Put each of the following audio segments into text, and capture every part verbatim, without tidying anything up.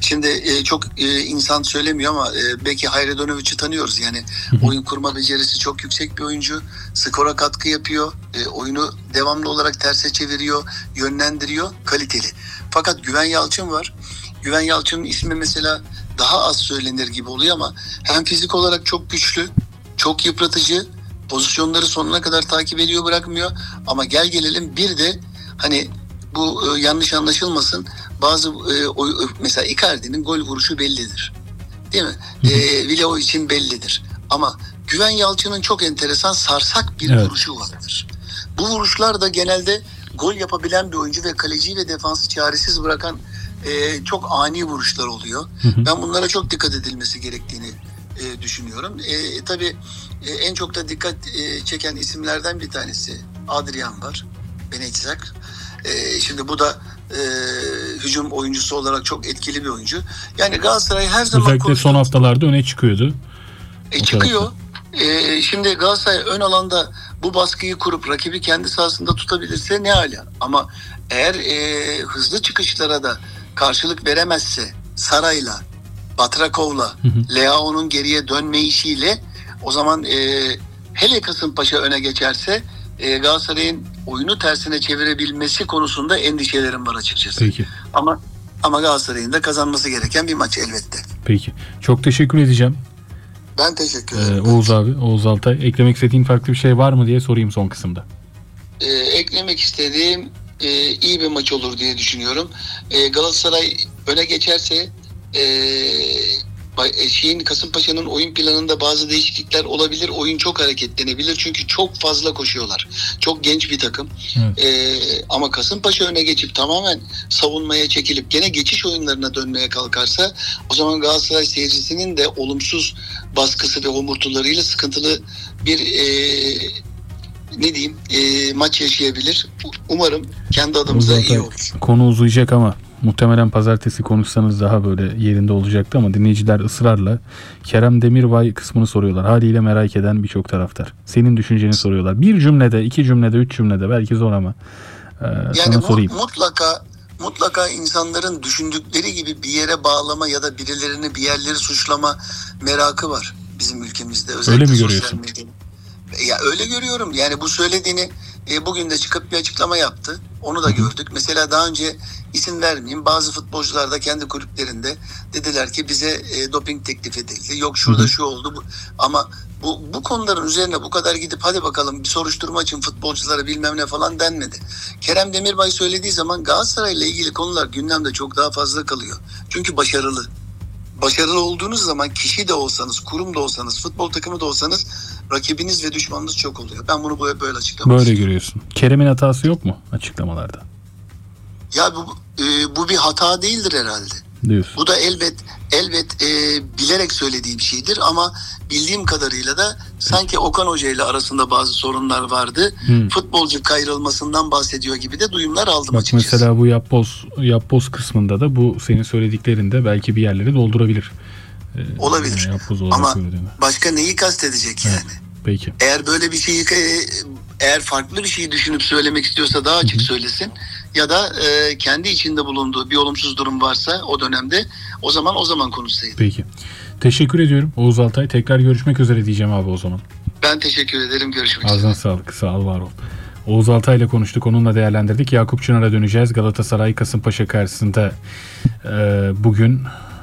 Şimdi e, çok e, insan söylemiyor ama e, belki Hayredonovic'i tanıyoruz. Yani oyun kurma becerisi çok yüksek bir oyuncu. Skora katkı yapıyor. E, oyunu devamlı olarak terse çeviriyor, yönlendiriyor. Kaliteli. Fakat Güven Yalçın var. Güven Yalçın'ın ismi mesela daha az söylenir gibi oluyor ama hem fizik olarak çok güçlü, çok yıpratıcı, pozisyonları sonuna kadar takip ediyor, bırakmıyor. Ama gel gelelim bir de hani bu e, yanlış anlaşılmasın, bazı e, o, mesela Icardi'nin gol vuruşu bellidir. Değil mi? E, Villa için bellidir. Ama Güven Yalçın'ın çok enteresan sarsak bir evet. vuruşu vardır. Bu vuruşlar da genelde gol yapabilen bir oyuncu ve kaleciyi ve defansı çaresiz bırakan e, çok ani vuruşlar oluyor. Hı hı. Ben bunlara çok dikkat edilmesi gerektiğini e, düşünüyorum. E, tabii e, en çok da dikkat e, çeken isimlerden bir tanesi Adrian var. Benecek. E, şimdi bu da e, hücum oyuncusu olarak çok etkili bir oyuncu. Yani Galatasaray her zaman özellikle konuştu. Son haftalarda öne çıkıyordu. E, çıkıyor. E, şimdi Galatasaray ön alanda bu baskıyı kurup rakibi kendi sahasında tutabilirse ne âlâ. Ama eğer e, hızlı çıkışlara da karşılık veremezse Saray'la, Batrakov'la, Leao'nun geriye dönme işiyle o zaman e, hele Kasımpaşa öne geçerse e, Galatasaray'ın oyunu tersine çevirebilmesi konusunda endişelerim var açıkçası. Peki. Ama ama Galatasaray'ın da kazanması gereken bir maç elbette. Peki. Çok teşekkür edeceğim. Ben teşekkür ederim. Ee, Oğuz abi, Oğuz Altay. Eklemek istediğin farklı bir şey var mı diye sorayım son kısımda. Ee, eklemek istediğim e, iyi bir maç olur diye düşünüyorum. E, Galatasaray öne geçerse e, şeyin Kasımpaşa'nın oyun planında bazı değişiklikler olabilir. Oyun çok hareketlenebilir. Çünkü çok fazla koşuyorlar. Çok genç bir takım. Evet. E, ama Kasımpaşa öne geçip tamamen savunmaya çekilip gene geçiş oyunlarına dönmeye kalkarsa o zaman Galatasaray seyircisinin de olumsuz baskısı ve homurtularıyla sıkıntılı bir e, ne diyeyim e, maç yaşayabilir. Umarım kendi adımıza iyi olur. Konu uzayacak ama muhtemelen pazartesi konuşsanız daha böyle yerinde olacaktı ama dinleyiciler ısrarla Kerem Demirbay kısmını soruyorlar. Haliyle merak eden birçok taraftar. Senin düşünceni soruyorlar. Bir cümlede, iki cümlede, üç cümlede belki zor ama e, yani sana sorayım. Mutlaka mutlaka insanların düşündükleri gibi bir yere bağlama ya da birilerini bir yerleri suçlama merakı var bizim ülkemizde. Özellikle öyle mi görüyorsun? Ya öyle görüyorum. Yani bu söylediğini e, bugün de çıkıp bir açıklama yaptı. Onu da gördük. Mesela daha önce isim vermeyeyim. Bazı futbolcular da kendi kulüplerinde dediler ki bize e, doping teklif edildi. Yok şurada Hı-hı. şu oldu. Bu. Ama bu bu konuların üzerine bu kadar gidip hadi bakalım bir soruşturma açın futbolculara bilmem ne falan denmedi. Kerem Demirbay söylediği zaman Galatasaray'la ilgili konular gündemde çok daha fazla kalıyor. Çünkü başarılı. Başarılı olduğunuz zaman kişi de olsanız, kurum da olsanız, futbol takımı da olsanız rakibiniz ve düşmanınız çok oluyor. Ben bunu böyle, böyle açıklamak Böyle görüyorsun. Kerem'in hatası yok mu açıklamalarda? Ya bu e, bu bir hata değildir herhalde. Diyorsun. Bu da elbet elbet e, bilerek söylediğim şeydir ama bildiğim kadarıyla da sanki Okan Hoca ile arasında bazı sorunlar vardı. Hmm. Futbolcu kayrılmasından bahsediyor gibi de duyumlar aldım Bak açıkçası. Mesela bu yapboz yapboz kısmında da bu senin söylediklerinde belki bir yerleri doldurabilir. Ee, olabilir. Yani ama başka neyi kastedecek yani? Evet. Peki. Eğer böyle bir şeyi eğer farklı bir şeyi düşünüp söylemek istiyorsa daha açık Hı-hı. söylesin. Ya da e, kendi içinde bulunduğu bir olumsuz durum varsa o dönemde o zaman o zaman konuşsaydı. Peki. Teşekkür ediyorum Oğuz Altay. Tekrar görüşmek üzere diyeceğim abi o zaman. Ben teşekkür ederim. Görüşmek üzere. Ağzına sağlık. Sağ ol, var ol. Oğuz Altay ile konuştuk. Onunla değerlendirdik. Yakup Çınar'a döneceğiz. Galatasaray Kasımpaşa karşısında e, bugün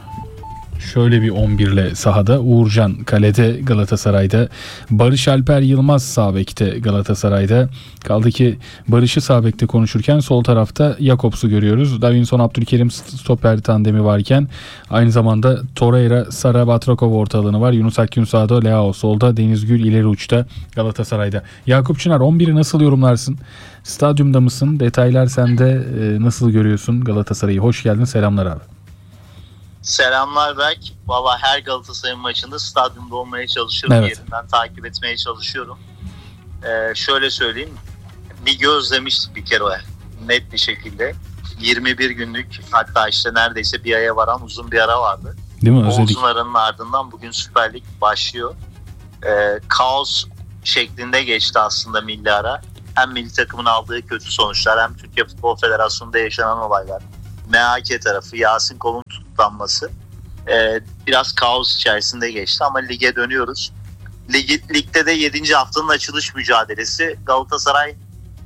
şöyle bir on birle sahada. Uğurcan kalede Galatasaray'da. Barış Alper Yılmaz sağ bekte Galatasaray'da. Kaldı ki Barış'ı sağ bekte konuşurken sol tarafta Jakobs'u görüyoruz. Davinson Abdülkerim stoper tandemi varken aynı zamanda Torreira, Sara, Batrakov ortalığını var. Yunus Akgün sağda, Leao solda, Deniz Gül ileri uçta Galatasaray'da. Yakup Çınar, on biri nasıl yorumlarsın? Stadyumda mısın? Detaylar sende. E, nasıl görüyorsun Galatasaray'ı? Hoş geldin. Selamlar abi. Selamlar Berk. Valla her Galatasaray maçında stadyumda olmaya çalışıyorum. Evet. Yerinden takip etmeye çalışıyorum. Ee, şöyle söyleyeyim. Bir gözlemiştik bir kere o net bir şekilde. yirmi bir günlük, hatta işte neredeyse bir aya varan uzun bir ara vardı. Değil mi? O Özledik. uzun aranın ardından bugün Süper Lig başlıyor. Ee, kaos şeklinde geçti aslında milli ara. Hem milli takımın aldığı kötü sonuçlar hem Türkiye Futbol Federasyonu'nda yaşanan olaylar. M H K tarafı, Yasin Kol'un kutlanması. Ee, biraz kaos içerisinde geçti ama lige dönüyoruz. Lig, ligde de yedinci haftanın açılış mücadelesi. Galatasaray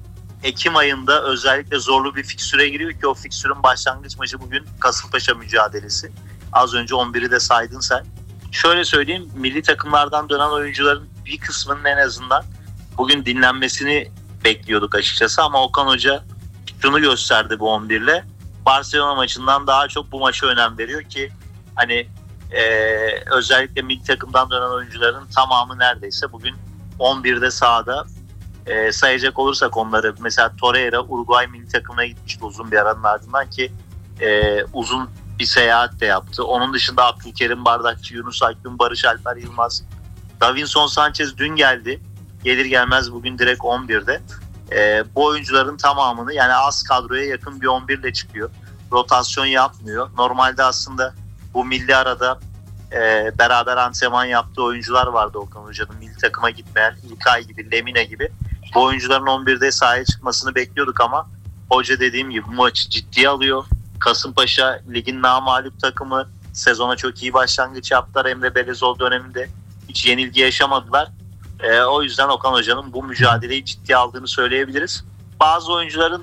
Ekim ayında özellikle zorlu bir fikstüre giriyor ki o fikstürün başlangıç maçı bugün Kasımpaşa mücadelesi. Az önce on biri de saydın sen. Şöyle söyleyeyim, milli takımlardan dönen oyuncuların bir kısmının en azından bugün dinlenmesini bekliyorduk açıkçası ama Okan Hoca şunu gösterdi bu on birle. Barcelona maçından daha çok bu maça önem veriyor ki hani e, özellikle milli takımdan dönen oyuncuların tamamı neredeyse bugün on birde sahada. E, sayacak olursak onları mesela Torreira Uruguay milli takımına gitmişti uzun bir aranın ardından ki e, uzun bir seyahat de yaptı. Onun dışında Abdülkerim Bardakçı, Yunus Akgün, Barış Alper Yılmaz, Davinson Sanchez dün geldi. Gelir gelmez bugün direkt on birde. E, bu oyuncuların tamamını yani az kadroya yakın bir on bir ile çıkıyor. Rotasyon yapmıyor. Normalde aslında bu milli arada e, beraber antrenman yaptığı oyuncular vardı Okan Hoca'nın. Milli takıma gitmeyen İlkay gibi, Lemine gibi. Bu oyuncuların on birde sahaya çıkmasını bekliyorduk ama hoca dediğim gibi bu maçı ciddiye alıyor. Kasımpaşa ligin namağlup takımı. Sezona çok iyi başlangıç yaptılar. Emre Belözoğlu döneminde hiç yenilgi yaşamadılar. E, o yüzden Okan Hoca'nın bu mücadeleyi ciddiye aldığını söyleyebiliriz. Bazı oyuncuların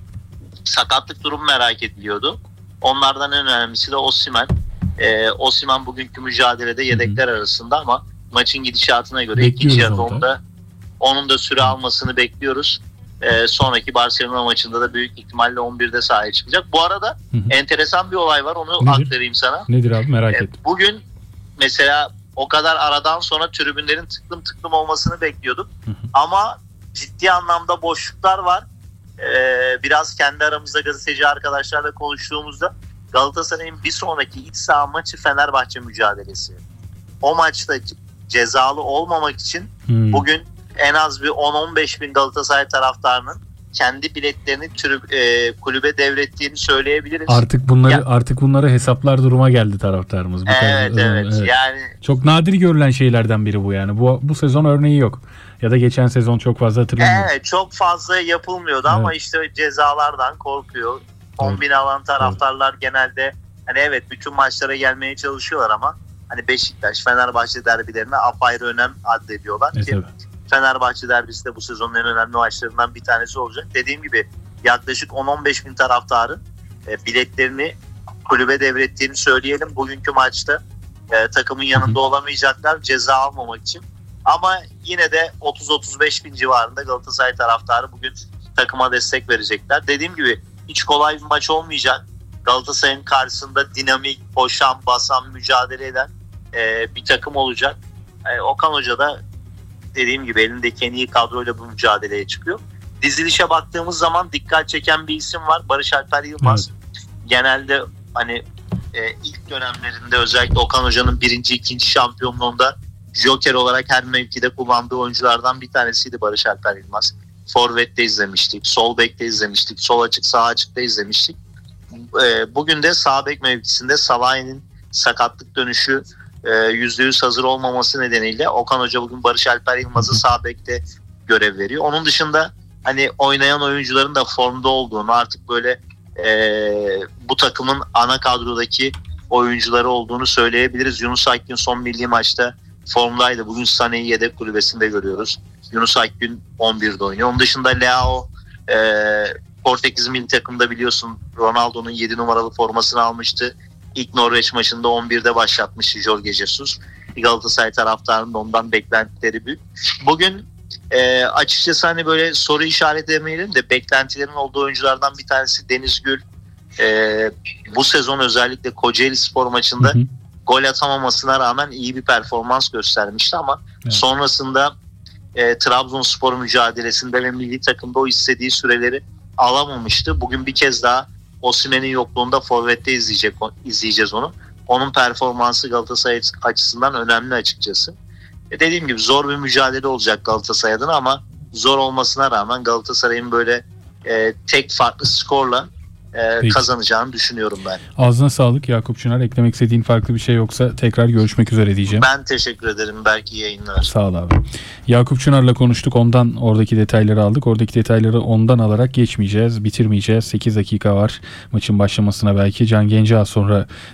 sakatlık durumu merak ediliyordu. Onlardan en önemlisi de Osimhen. E, Osimhen bugünkü mücadelede yedekler arasında ama maçın gidişatına göre Bekliyoruz ikinci yarıda orada. onda onun da süre almasını bekliyoruz. Ee, sonraki Barcelona maçında da büyük ihtimalle on birde sahaya çıkacak. Bu arada Hı hı. enteresan bir olay var. Onu Nedir? aktarayım sana. Nedir abi, merak Ee, ettim. bugün mesela o kadar aradan sonra tribünlerin tıklım tıklım olmasını bekliyorduk. Hı hı. Ama ciddi anlamda boşluklar var. Ee, biraz kendi aramızda gazeteci arkadaşlarla konuştuğumuzda Galatasaray'ın bir sonraki iç saha maçı Fenerbahçe mücadelesi. O maçta cezalı olmamak için Hmm. bugün en az bir on on beş bin Galatasaray taraftarının kendi biletlerini trib- e, kulübe devrettiğini söyleyebiliriz. Artık bunları Ya- artık bunları hesaplar duruma geldi taraftarımız. Bu tarz- evet, evet evet. yani Çok nadir görülen şeylerden biri bu yani. Bu bu sezon örneği yok. Ya da geçen sezon çok fazla hatırlamıyorum. evet çok fazla yapılmıyordu ama işte cezalardan korkuyor. on bin alan taraftarlar genelde hani evet bütün maçlara gelmeye çalışıyorlar ama hani Beşiktaş, Fenerbahçe derbilerine apayrı önem addediyorlar Evet, ki tabii. Fenerbahçe derbisi de bu sezonun en önemli maçlarından bir tanesi olacak. Dediğim gibi yaklaşık on on beş bin taraftarın e, biletlerini kulübe devrettiğini söyleyelim. Bugünkü maçta e, takımın yanında olamayacaklar ceza almamak için. Ama yine de otuz otuz beş bin civarında Galatasaray taraftarı bugün takıma destek verecekler. Dediğim gibi hiç kolay bir maç olmayacak. Galatasaray'ın karşısında dinamik, koşan, basan, mücadele eden e, bir takım olacak. E, Okan Hoca da dediğim gibi elindeki en iyi kadroyla bu mücadeleye çıkıyor. Dizilişe baktığımız zaman dikkat çeken bir isim var. Barış Alper Yılmaz. Genelde hani e, ilk dönemlerinde özellikle Okan Hoca'nın birinci, ikinci şampiyonluğunda joker olarak her mevkide kullandığı oyunculardan bir tanesiydi Barış Alper Yılmaz. Forvet'te izlemiştik, sol bekte izlemiştik, sol açık, sağ açıkta izlemiştik. E, bugün de sağ bek mevkisinde Salah'ın sakatlık dönüşü yüzde yüz hazır olmaması nedeniyle Okan Hoca bugün Barış Alper Yılmaz'ı sağ bekte görev veriyor. Onun dışında hani oynayan oyuncuların da formda olduğunu artık böyle e, bu takımın ana kadrodaki oyuncuları olduğunu söyleyebiliriz. Yunus Akgün son milli maçta formdaydı. Bugün Sané'yi yedek kulübesinde görüyoruz. Yunus Akgün on birde oynuyor. Onun dışında Leao e, Portekiz milli takımda biliyorsun Ronaldo'nun yedi numaralı formasını almıştı. İlk Norveç maçında on birde başlatmıştı Jorge Jesus. Galatasaray taraftarının ondan beklentileri büyük. Bugün e, açıkçası hani böyle soru işareti demeyelim de beklentilerin olduğu oyunculardan bir tanesi Deniz Gül. E, bu sezon özellikle Kocaeli Spor maçında Hı hı. gol atamamasına rağmen iyi bir performans göstermişti ama Evet. sonrasında e, Trabzonspor mücadelesinde ve milli takımda o istediği süreleri alamamıştı. Bugün bir kez daha Osimhen'in yokluğunda forvette izleyecek, izleyeceğiz onu. Onun performansı Galatasaray açısından önemli açıkçası. E dediğim gibi zor bir mücadele olacak Galatasaray adına ama zor olmasına rağmen Galatasaray'ın böyle e, tek farklı skorla e, Peki. kazanacağını düşünüyorum ben. Ağzına sağlık Yakup Çınar. Eklemek istediğin farklı bir şey yoksa tekrar görüşmek üzere diyeceğim. Ben teşekkür ederim. Belki yayınlar. Sağ ol abi. Yakup Çınar'la konuştuk. Ondan oradaki detayları aldık. Oradaki detayları ondan alarak geçmeyeceğiz. Bitirmeyeceğiz. sekiz dakika var maçın başlamasına belki. Can Genceağ sonra